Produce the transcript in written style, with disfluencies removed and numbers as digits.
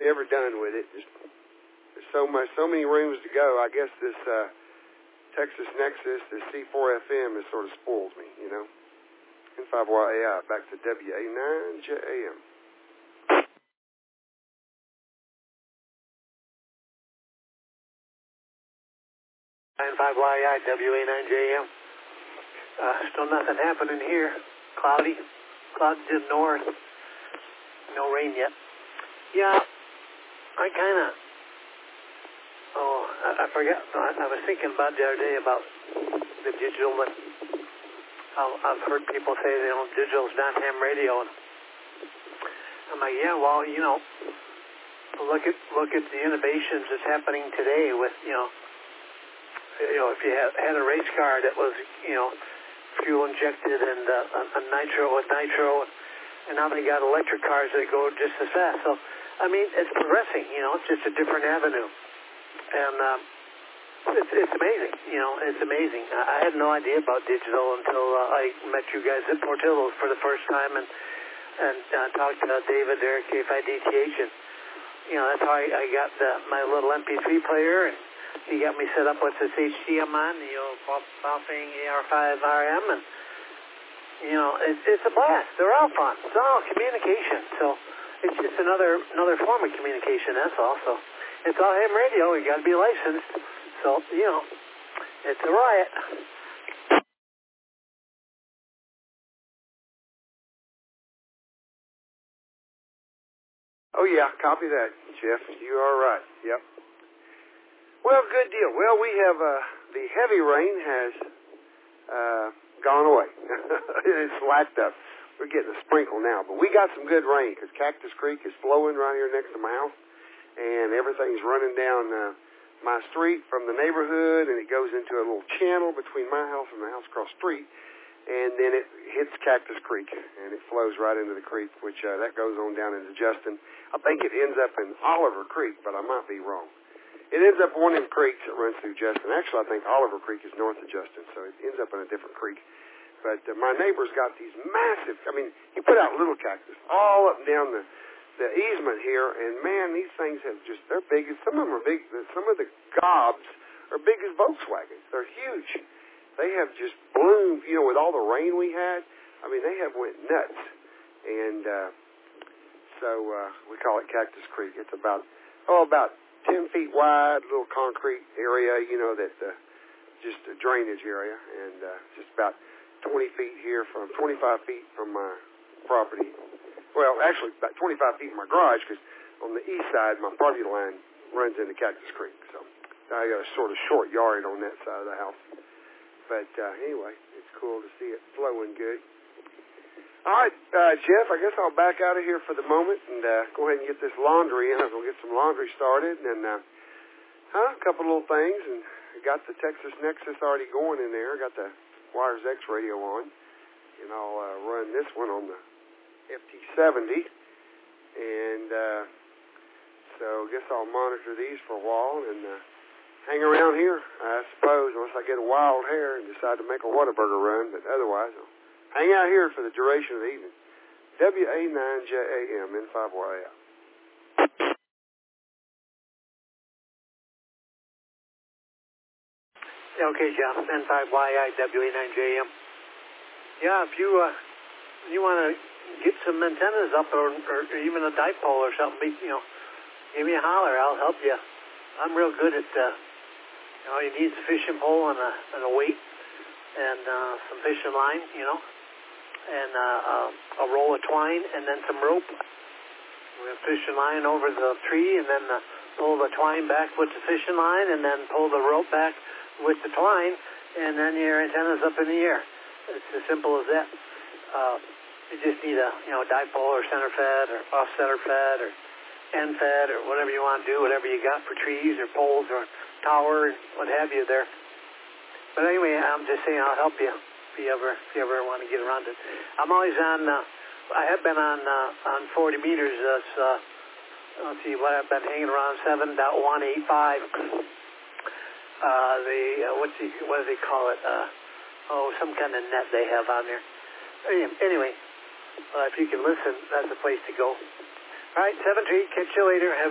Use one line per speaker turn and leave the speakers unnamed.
ever done with it. Just, there's so many rooms to go. I guess this Texas Nexus, this C4FM, has sort of spoiled me, you know. N5YAI, back to WA9JAM.
N5YAI, WA9JM. Still nothing happening here. Cloudy to the north. No rain yet. Yeah, I kind of, I forgot. I was thinking about the other day about the digital, and I've heard people say, you know, digital is not ham radio. And I'm like, yeah, well, you know, look at the innovations that's happening today with, you know, if you had a race car that was, you know, fuel injected and a nitro, and now they got electric cars that go just as fast. So, I mean, it's progressing, you know, it's just a different avenue. And it's amazing, you know, it's amazing. I had no idea about digital until I met you guys at Portillo's for the first time and talked to David there at K5DTH, and, you know, that's how I got my little MP3 player, and he got me set up with this HDM on, you know, Baofeng AR5RM, and, you know, it's a blast. They're all fun. It's all communication. So it's just another form of communication, that's all. So it's all ham radio. You got to be licensed. So, you know, it's a riot.
Oh, yeah, copy that, Jeff. You are right. Yep. Well, good deal. Well, we have the heavy rain has gone away. It's slacked up. We're getting a sprinkle now, but we got some good rain because Cactus Creek is flowing right here next to my house, and everything's running down my street from the neighborhood, and it goes into a little channel between my house and the house across the street, and then it hits Cactus Creek, and it flows right into the creek, which that goes on down into Justin. I think it ends up in Oliver Creek, but I might be wrong. It ends up one of them creeks that runs through Justin. Actually, I think Oliver Creek is north of Justin, so it ends up in a different creek. But my neighbor's got these massive, I mean, he put out little cactus all up and down the easement here, and, man, these things have just, they're big. Some of them are big. Some of the gobs are big as Volkswagens. They're huge. They have just bloomed, you know, with all the rain we had. I mean, they have went nuts. And so we call it Cactus Creek. It's about 10 feet wide, little concrete area, you know, that just a drainage area, and just about 25 feet from my property. Well, actually, about 25 feet from my garage, because on the east side, my property line runs into Cactus Creek. So I got a sort of short yard on that side of the house. But anyway, it's cool to see it flowing good. All right, Jeff, I guess I'll back out of here for the moment and go ahead and get this laundry in. We'll get some laundry started. And a couple little things. And I got the Texas Nexus already going in there. I got the Wires X radio on. And I'll run this one on the FT70. And so I guess I'll monitor these for a while and hang around here, I suppose, unless I get a wild hair and decide to make a Whataburger run. But otherwise, I'll hang out here for the duration of the evening. WA9JAM, N5YAI.
Okay, John. N5YAI, WA9JM. Yeah, if you want to get some antennas up or even a dipole or something, you know, give me a holler. I'll help you. I'm real good at, you need a fishing pole and a weight and some fishing line, you know, and a roll of twine and then some rope. We'll fishing line over the tree and then pull the twine back with the fishing line and then pull the rope back with the twine, and then your antenna's up in the air. It's as simple as that. You just need a dipole or center fed or off center fed or end fed or whatever you want to do, whatever you got for trees or poles or tower and what have you there. But anyway, I'm just saying I'll help you if you ever want to get around it. I'm always on. I have been on 40 meters. Let's see what I've been hanging around 7.185. What do they call it? Some kind of net they have on there. Anyway, if you can listen, that's the place to go. All right, 7-3. Catch you later. Have